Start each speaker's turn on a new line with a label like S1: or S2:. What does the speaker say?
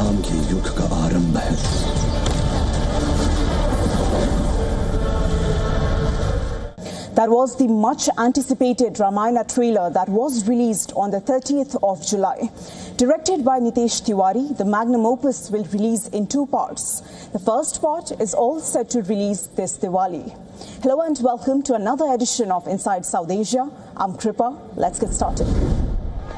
S1: संग्राम के युग का आरंभ है।
S2: That was the much-anticipated Ramayana trailer that was released on the 30th of July. Directed by Nitesh Tiwari, the magnum opus will release in 2 parts. The first part is all set to release this Diwali. Hello and welcome to another edition of Inside South Asia. I'm Kripa. Let's get started.